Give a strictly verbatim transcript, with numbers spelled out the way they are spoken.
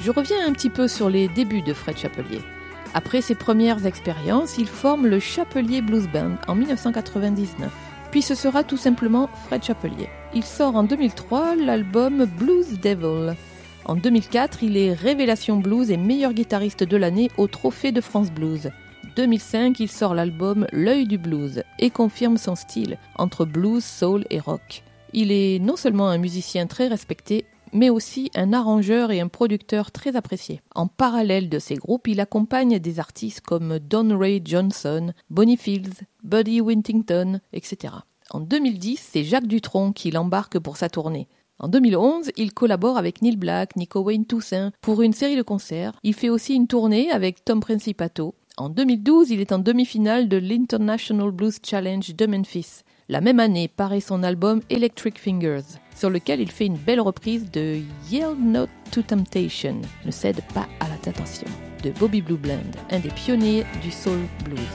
Je reviens un petit peu sur les débuts de Fred Chapelier. Après ses premières expériences, il forme le Chapelier Blues Band en dix-neuf cent quatre-vingt-dix-neuf. Puis ce sera tout simplement Fred Chapelier. Il sort en deux mille trois l'album Blues Devil. En deux mille quatre, il est Révélation Blues et meilleur guitariste de l'année au Trophée de France Blues. deux mille cinq, il sort l'album L'œil du blues et confirme son style entre blues, soul et rock. Il est non seulement un musicien très respecté, mais aussi un arrangeur et un producteur très apprécié. En parallèle de ces groupes, il accompagne des artistes comme Don Ray Johnson, Bonnie Fields, Buddy Whittington, et cetera. En deux mille dix, c'est Jacques Dutronc qui l'embarque pour sa tournée. En deux mille onze, il collabore avec Neil Black, Nico Wayne Toussaint pour une série de concerts. Il fait aussi une tournée avec Tom Principato. En deux mille douze, il est en demi-finale de l'International Blues Challenge de Memphis. La même année paraît son album Electric Fingers, sur lequel il fait une belle reprise de Yield Not to Temptation, ne cède pas à la tentation, de Bobby Blue Bland, un des pionniers du soul blues.